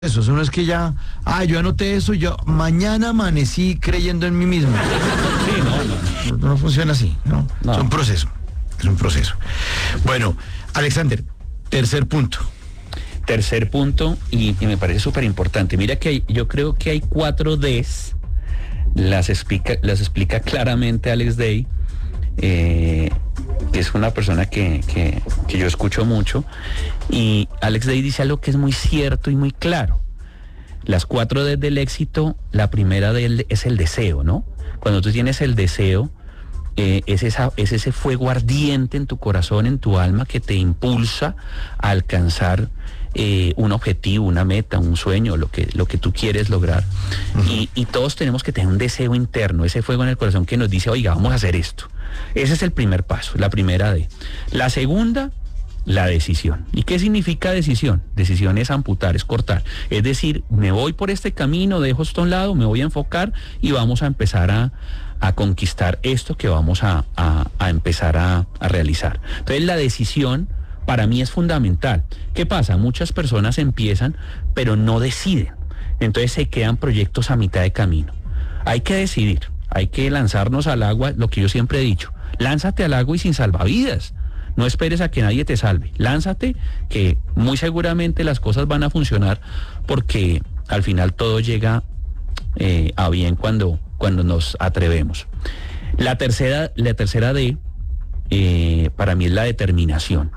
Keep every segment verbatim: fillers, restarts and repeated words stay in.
Eso, eso no es que ya, ah, yo anoté eso, yo mañana amanecí creyendo en mí mismo. Sí, no, no, no, no funciona así, ¿no? No. Es un proceso, es un proceso. Bueno, Alexander, tercer punto. Tercer punto, y, y me parece súper importante. Mira que hay, yo creo que hay cuatro Ds, las explica, las explica claramente Alex Day, eh, que es una persona que, que, que yo escucho mucho, y Alex Day dice algo que es muy cierto y muy claro. Las cuatro D del éxito, la primera de él es el deseo, ¿no? Cuando tú tienes el deseo, eh, es, esa, es ese fuego ardiente en tu corazón, en tu alma, que te impulsa a alcanzar eh, un objetivo, una meta, un sueño, lo que, lo que tú quieres lograr. Uh-huh. y, y todos tenemos que tener un deseo interno, ese fuego en el corazón que nos dice, oiga, vamos a hacer esto. Ese es el primer paso, la primera D. La segunda, la decisión. ¿Y qué significa decisión? Decisión es amputar, es cortar. Es decir, me voy por este camino, dejo esto a un lado, me voy a enfocar y vamos a empezar a, a conquistar esto que vamos a, a, a empezar a, a realizar. Entonces la decisión para mí es fundamental. ¿Qué pasa? Muchas personas empiezan, pero no deciden. Entonces se quedan proyectos a mitad de camino. Hay que decidir. Hay que lanzarnos al agua, lo que yo siempre he dicho, lánzate al agua y sin salvavidas, no esperes a que nadie te salve, lánzate que muy seguramente las cosas van a funcionar porque al final todo llega eh, a bien cuando, cuando nos atrevemos. La tercera, la tercera D eh, para mí es la determinación,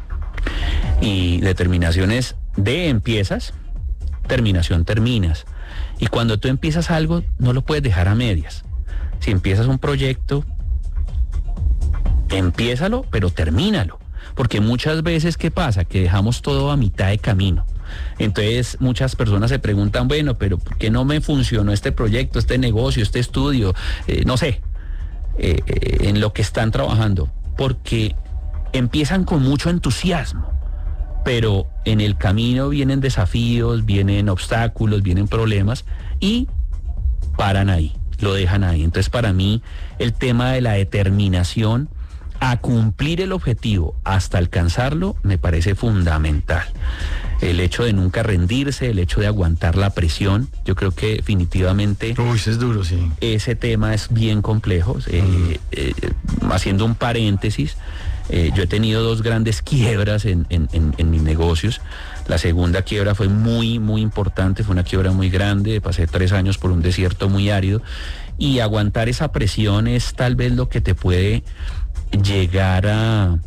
y determinación es D empiezas, terminación terminas, y cuando tú empiezas algo no lo puedes dejar a medias. Si empiezas un proyecto, empiézalo, pero termínalo. Porque muchas veces, ¿qué pasa? Que dejamos todo a mitad de camino. Entonces, muchas personas se preguntan, bueno, pero ¿por qué no me funcionó este proyecto, este negocio, este estudio? Eh, no sé, eh, eh, en lo que están trabajando. Porque empiezan con mucho entusiasmo, pero en el camino vienen desafíos, vienen obstáculos, vienen problemas y paran ahí. Lo dejan ahí. Entonces, para mí, el tema de la determinación a cumplir el objetivo hasta alcanzarlo me parece fundamental. El hecho de nunca rendirse, el hecho de aguantar la presión, yo creo que definitivamente... Uy, eso es duro, sí. Ese tema es bien complejo. Eh, mm. eh, haciendo un paréntesis, eh, yo he tenido dos grandes quiebras en, en, en, en mis negocios. La segunda quiebra fue muy, muy importante, fue una quiebra muy grande, pasé tres años por un desierto muy árido, y aguantar esa presión es tal vez lo que te puede llegar a,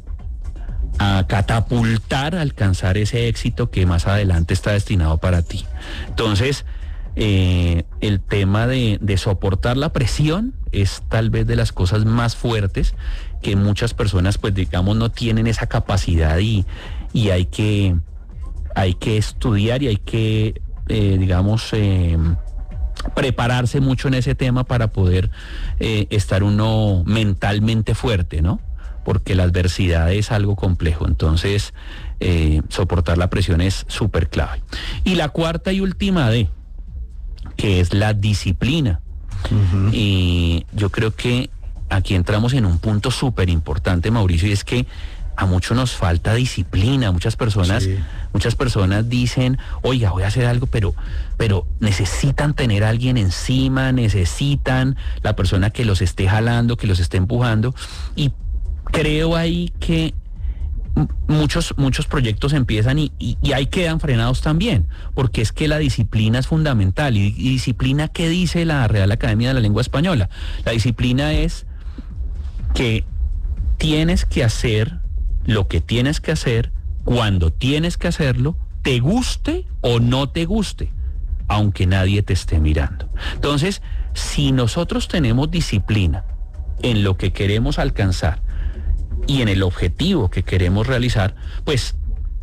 a catapultar, a alcanzar ese éxito que más adelante está destinado para ti. Entonces, eh, el tema de, de soportar la presión es tal vez de las cosas más fuertes que muchas personas, pues digamos, no tienen esa capacidad, y, y hay que... hay que estudiar y hay que, eh, digamos, eh, prepararse mucho en ese tema para poder eh, estar uno mentalmente fuerte, ¿no? Porque la adversidad es algo complejo, entonces eh, soportar la presión es súper clave. Y la cuarta y última D, que es la disciplina. Uh-huh. Y yo creo que aquí entramos en un punto súper importante, Mauricio, y es que a muchos nos falta disciplina. Muchas personas, sí. muchas personas dicen, oiga, voy a hacer algo, pero, pero necesitan tener a alguien encima, necesitan la persona que los esté jalando, que los esté empujando. Y creo ahí que muchos, muchos proyectos empiezan y, y, y ahí quedan frenados también, porque es que la disciplina es fundamental. Y, y disciplina, ¿qué dice la Real Academia de la Lengua Española? La disciplina es que tienes que hacer lo que tienes que hacer, cuando tienes que hacerlo, te guste o no te guste, aunque nadie te esté mirando. Entonces, si nosotros tenemos disciplina en lo que queremos alcanzar y en el objetivo que queremos realizar, pues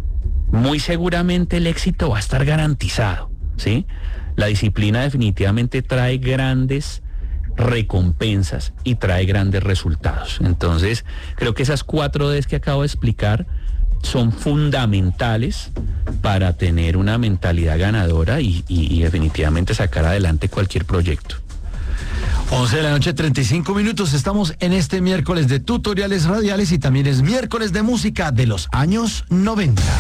muy seguramente el éxito va a estar garantizado, ¿sí? La disciplina definitivamente trae grandes recompensas y trae grandes resultados. Entonces, creo que esas cuatro Ds que acabo de explicar son fundamentales para tener una mentalidad ganadora y, y, y definitivamente sacar adelante cualquier proyecto. once de la noche, treinta y cinco minutos. Estamos en este miércoles de tutoriales radiales y también es miércoles de música de los años noventa.